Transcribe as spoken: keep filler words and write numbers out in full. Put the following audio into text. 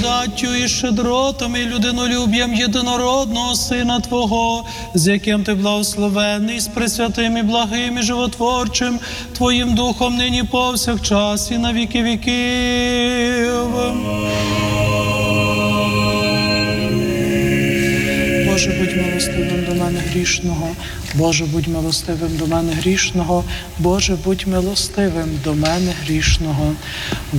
благодаттю і щедротами, і людинолюб'ям єдинородного Сина Твого, з яким Ти благословенний, з пресвятим і благим і животворчим Твоїм Духом нині повсякчас і на віки віків. Боже, будь милостивим до мене грішного. Боже, будь милостивим до мене грішного. Боже, будь милостивим до мене грішного.